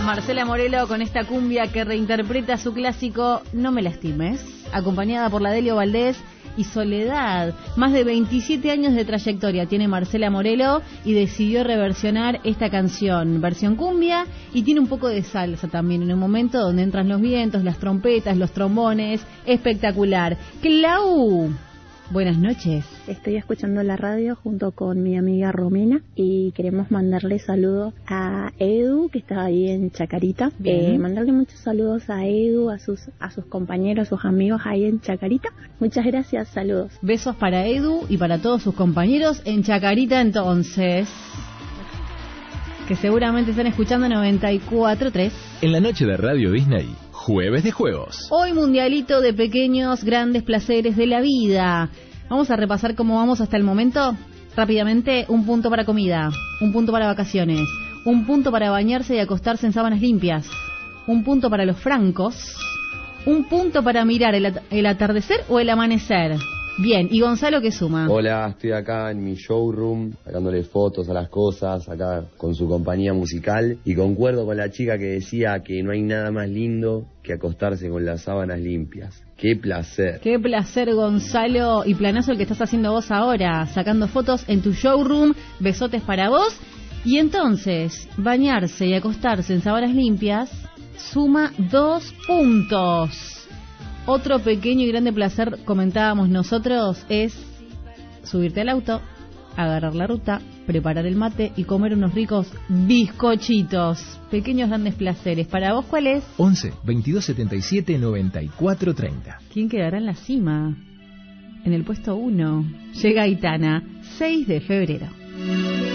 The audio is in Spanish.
Marcela Morelo con esta cumbia que reinterpreta su clásico No me lastimes, acompañada por la Delio Valdés y Soledad. Más de 27 años de trayectoria tiene Marcela Morelo y decidió reversionar esta canción, versión cumbia, y tiene un poco de salsa también, en un momento donde entran los vientos, las trompetas, los trombones, espectacular. Clau, buenas noches. Estoy escuchando la radio junto con mi amiga Romina y queremos mandarle saludos a Edu, que está ahí en Chacarita. Mandarle muchos saludos a Edu, a sus compañeros, a sus amigos ahí en Chacarita. Muchas gracias, saludos. Besos para Edu y para todos sus compañeros en Chacarita, entonces, que seguramente están escuchando 94.3. En la noche de Radio Disney, Jueves de Juegos. Hoy mundialito de pequeños grandes placeres de la vida. Vamos a repasar cómo vamos hasta el momento. Rápidamente, 1 punto para comida, 1 punto para vacaciones, 1 punto para bañarse y acostarse en sábanas limpias, 1 punto para los francos, 1 punto para mirar el atardecer o el amanecer. Bien, ¿y Gonzalo qué suma? Hola, estoy acá en mi showroom, sacándole fotos a las cosas, acá con su compañía musical, y concuerdo con la chica que decía que no hay nada más lindo que acostarse con las sábanas limpias. ¡Qué placer! ¡Qué placer, Gonzalo! Y planazo el que estás haciendo vos ahora, sacando fotos en tu showroom, besotes para vos. Y entonces, bañarse y acostarse en sábanas limpias suma 2 puntos. Otro pequeño y grande placer, comentábamos nosotros, es subirte al auto, agarrar la ruta, preparar el mate y comer unos ricos bizcochitos. Pequeños grandes placeres. ¿Para vos cuál es? 11 22 77 94 30. ¿Quién quedará en la cima? En el puesto 1 llega Aitana, 6 de febrero.